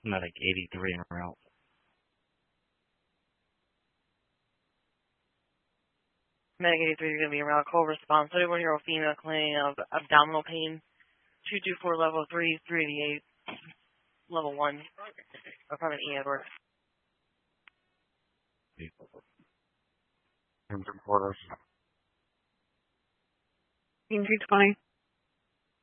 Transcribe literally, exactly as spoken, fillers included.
Medic eighty-three en route. Medic eighty-three is going to be around call response. thirty-one year old female claiming of abdominal pain. two two four level three, three eighty-eight, level one. Apartment E, Edward. Quarters. two twenty.